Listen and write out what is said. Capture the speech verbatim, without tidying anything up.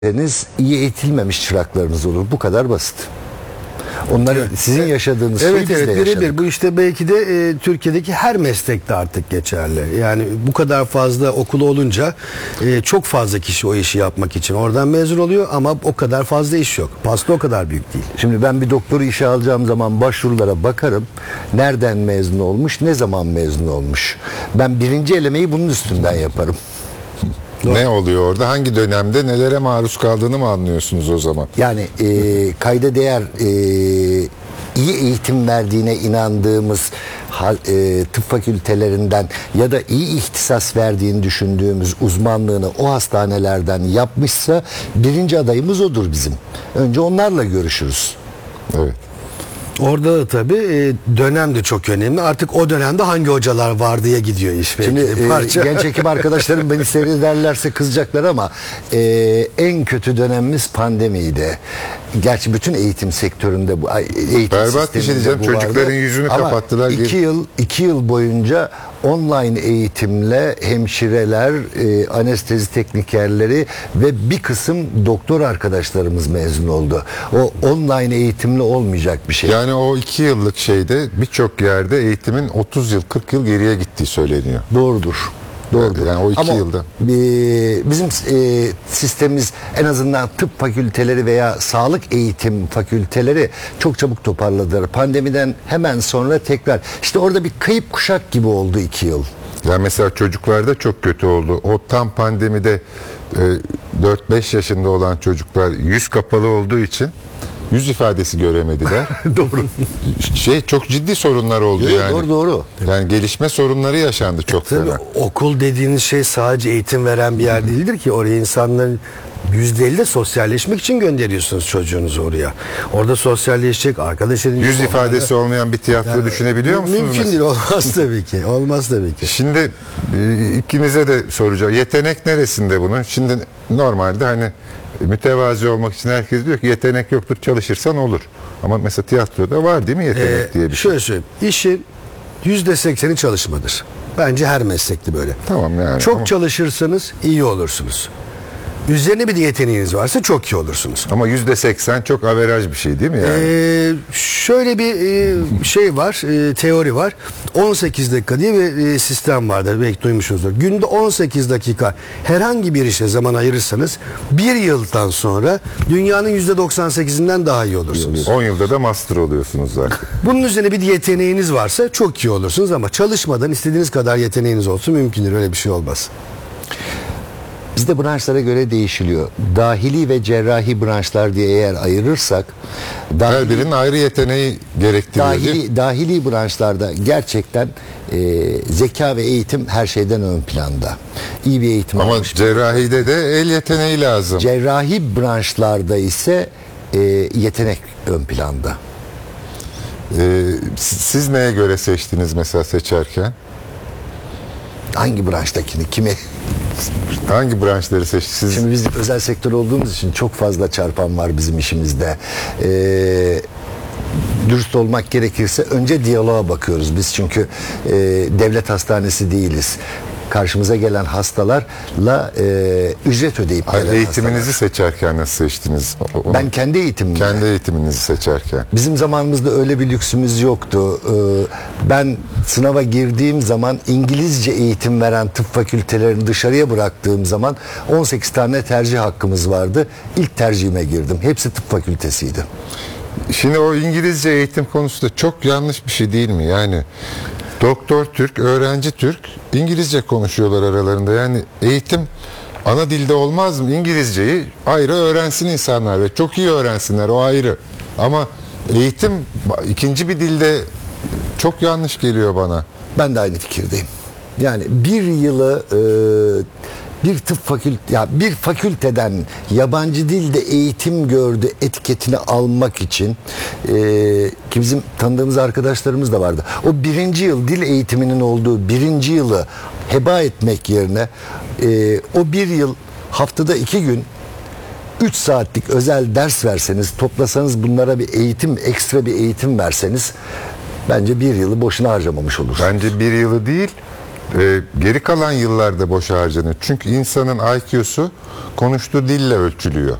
Deniz iyi eğitilmemiş çıraklarınız olur. Bu kadar basit. Onlar evet, sizin yaşadığınız evet, şeyi evet, biz de yaşadık. birebir. Bu işte belki de e, Türkiye'deki her meslekte artık geçerli. Yani bu kadar fazla okulu olunca e, çok fazla kişi o işi yapmak için oradan mezun oluyor ama o kadar fazla iş yok. Pasta o kadar büyük değil. Şimdi ben bir doktoru işe alacağım zaman başvurulara bakarım. Nereden mezun olmuş, ne zaman mezun olmuş. Ben birinci elemeyi bunun üstünden yaparım. Ne oluyor orada? Hangi dönemde nelere maruz kaldığını mı anlıyorsunuz o zaman? Yani e, kayda değer e, iyi eğitim verdiğine inandığımız ha, e, tıp fakültelerinden ya da iyi ihtisas verdiğini düşündüğümüz uzmanlığını o hastanelerden yapmışsa birinci adayımız odur bizim. Önce onlarla görüşürüz. Evet. Orada da tabii dönem de çok önemli. Artık o dönemde hangi hocalar var diye gidiyor iş. Şimdi e, genç hekim arkadaşlarım beni seyrederlerse kızacaklar ama e, en kötü dönemimiz pandemiydi. Gerçi bütün eğitim sektöründe bu eğitim berbat bir şey diyeceğim. Çocukların vardı. Yüzünü ama kapattılar. iki yıl iki yıl boyunca online eğitimle hemşireler, e, anestezi teknikerleri ve bir kısım doktor arkadaşlarımız mezun oldu. O online eğitimle olmayacak bir şey. Yani o iki yıllık şeyde birçok yerde eğitimin otuz yıl kırk yıl geriye gittiği söyleniyor. Doğrudur. Doğrudur. Yani o iki Ama yılda. E, bizim e, sistemimiz en azından tıp fakülteleri veya sağlık eğitim fakülteleri çok çabuk toparladılar. Pandemiden hemen sonra tekrar. İşte orada bir kayıp kuşak gibi oldu iki yıl. Yani mesela çocuklarda çok kötü oldu. O tam pandemide e, dört beş yaşında olan çocuklar yüz kapalı olduğu için yüz ifadesi göremediler. Doğru. Şey çok ciddi sorunlar oldu Yok, yani. Doğru doğru. Yani gelişme sorunları yaşandı çok Tabii fena. okul dediğiniz şey sadece eğitim veren bir yer değildir ki. Oraya insanların yüzde elli de sosyalleşmek için gönderiyorsunuz çocuğunuzu oraya. Orada sosyalleşecek, arkadaş edinecek. Yüz ifadesi olmayan bir tiyatro yani, düşünebiliyor musunuz? Mümkün mesela? değil, olmaz tabii ki. Olmaz tabii ki. Şimdi e, ikinize de soracağım. Yetenek neresinde bunun? Şimdi normalde hani mütevazi olmak için herkes diyor ki yetenek yoktur, çalışırsan olur. Ama mesela tiyatroda var değil mi yetenek ee, diye bir şöyle şey? söyleyeyim. İşin yüzde sekseni çalışmadır. Bence her meslekte böyle. Tamam yani. Çok ama... çalışırsanız iyi olursunuz. Üzerine bir de yeteneğiniz varsa çok iyi olursunuz. Ama yüzde seksen çok averaj bir şey değil mi yani? Ee, şöyle bir e, şey var, e, teori var. on sekiz dakika diye bir e, sistem vardır. Belki duymuşsunuzdur. Günde on sekiz dakika herhangi bir işe zaman ayırırsanız bir yıldan sonra dünyanın yüzde doksan sekizinden daha iyi olursunuz. on yılda da master oluyorsunuz zaten. Bunun üzerine bir yeteneğiniz varsa çok iyi olursunuz ama çalışmadan istediğiniz kadar yeteneğiniz olsun mümkündür. Öyle bir şey olmaz. Bizde branşlara göre değişiliyor. Dahili ve cerrahi branşlar diye eğer ayırırsak dahili, her birinin ayrı yeteneği gerektiriyor. Dahili, dahili branşlarda gerçekten e, zeka ve eğitim her şeyden ön planda. İyi bir eğitim ama almış. cerrahide de el yeteneği lazım. Cerrahi branşlarda ise e, yetenek ön planda. Ee, siz neye göre seçtiniz mesela seçerken? Hangi branştakini, kimi? Hangi branşları seçtiniz? Şimdi biz özel sektör olduğumuz için çok fazla çarpan var bizim işimizde. Ee, dürüst olmak gerekirse önce diyaloğa bakıyoruz biz çünkü e, devlet hastanesi değiliz. Karşımıza gelen hastalarla e, ücret ödeyip Hayır, gelen eğitiminizi hastalar. seçerken nasıl seçtiniz? Onu, Ben kendi eğitimimi. kendi eğitiminizi seçerken. Bizim zamanımızda öyle bir lüksümüz yoktu. Ee, ben sınava girdiğim zaman İngilizce eğitim veren tıp fakültelerini dışarıya bıraktığım zaman on sekiz tane tercih hakkımız vardı. İlk tercihime girdim. Hepsi tıp fakültesiydi. Şimdi o İngilizce eğitim konusu da çok yanlış bir şey değil mi? Yani doktor Türk, öğrenci Türk, İngilizce konuşuyorlar aralarında. Yani eğitim ana dilde olmaz mı? İngilizceyi ayrı öğrensin insanlar ve çok iyi öğrensinler, o ayrı. Ama eğitim ikinci bir dilde çok yanlış geliyor bana. Ben de aynı fikirdeyim. Yani bir yılı e, bir tıp fakülte ya bir fakülteden yabancı dilde eğitim gördü etiketini almak için e, ki bizim tanıdığımız arkadaşlarımız da vardı. O birinci yıl dil eğitiminin olduğu birinci yılı heba etmek yerine e, o bir yıl haftada iki gün üç saatlik özel ders verseniz, toplasanız bunlara bir eğitim, ekstra bir eğitim verseniz bence bir yılı boşuna harcamamış olur. Bence bir yılı değil, e, geri kalan yıllarda boşa harcanıyor. Çünkü insanın I Q'su konuştuğu dille ölçülüyor.